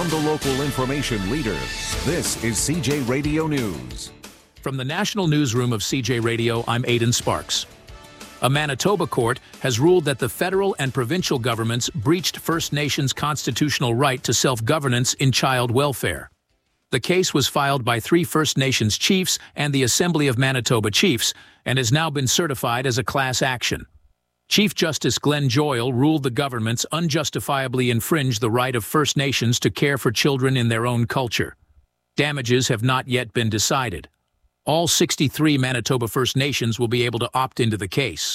From the local information leader, this is CJ Radio News. From the National Newsroom of CJ Radio, I'm Aidan Sparks. A Manitoba court has ruled that the federal and provincial governments breached First Nations' constitutional right to self-governance in child welfare. The case was filed by 3 First Nations chiefs and the Assembly of Manitoba Chiefs and has now been certified as a class action. Chief Justice Glenn Joyal ruled the governments unjustifiably infringed the right of First Nations to care for children in their own culture. Damages have not yet been decided. All 63 Manitoba First Nations will be able to opt into the case.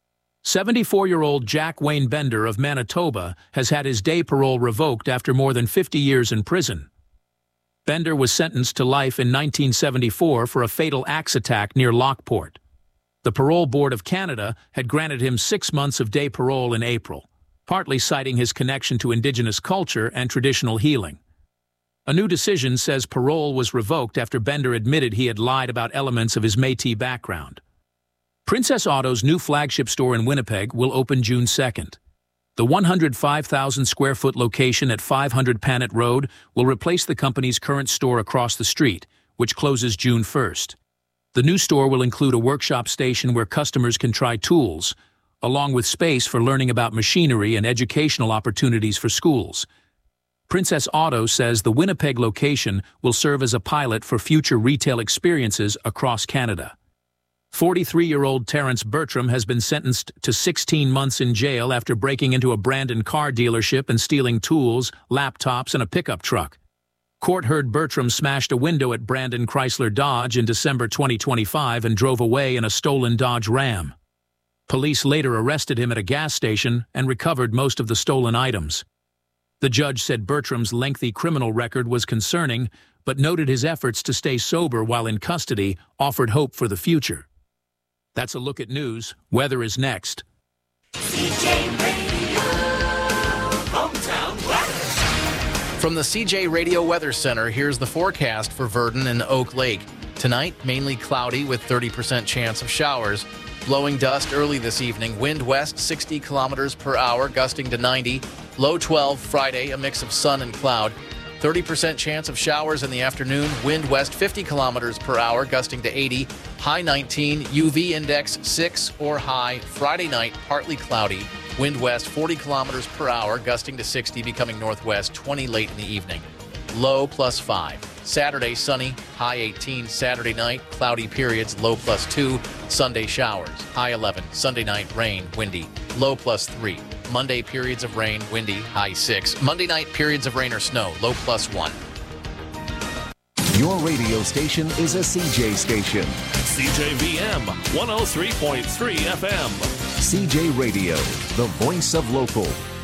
74-year-old Jack Wayne Bender of Manitoba has had his day parole revoked after more than 50 years in prison. Bender was sentenced to life in 1974 for a fatal axe attack near Lockport. The Parole Board of Canada had granted him 6 months of day parole in April, partly citing his connection to Indigenous culture and traditional healing. A new decision says parole was revoked after Bender admitted he had lied about elements of his Métis background. Princess Auto's new flagship store in Winnipeg will open June 2nd. The 105,000-square-foot location at 500 Panet Road will replace the company's current store across the street, which closes June 1st. The new store will include a workshop station where customers can try tools, along with space for learning about machinery and educational opportunities for schools. Princess Auto says the Winnipeg location will serve as a pilot for future retail experiences across Canada. 43-year-old Terrence Bertram has been sentenced to 16 months in jail after breaking into a Brandon car dealership and stealing tools, laptops, and a pickup truck. Court heard Bertram smashed a window at Brandon Chrysler Dodge in December 2025 and drove away in a stolen Dodge Ram. Police later arrested him at a gas station and recovered most of the stolen items. The judge said Bertram's lengthy criminal record was concerning, but noted his efforts to stay sober while in custody offered hope for the future. That's a look at news. Weather is next. CJ Radio, hometown weather. From the CJ Radio Weather Center, here's the forecast for Virden and Oak Lake. Tonight, mainly cloudy with 30% chance of showers. Blowing dust early this evening. Wind west 60 kilometers per hour, gusting to 90. Low 12 Friday, a mix of sun and cloud. 30% chance of showers in the afternoon. Wind west 50 kilometers per hour, gusting to 80. High 19. UV index 6 or high. Friday night, partly cloudy. Wind west 40 kilometers per hour, gusting to 60, becoming northwest 20 late in the evening. Low +5. Saturday, sunny, high 18. Saturday night, cloudy periods, low +2. Sunday, showers, high 11. Sunday night, rain, windy, low +3. Monday, periods of rain, windy, high 6. Monday night, periods of rain or snow, low +1. Your radio station is a CJ station. CJVM 103.3 FM. CJ Radio, the voice of local.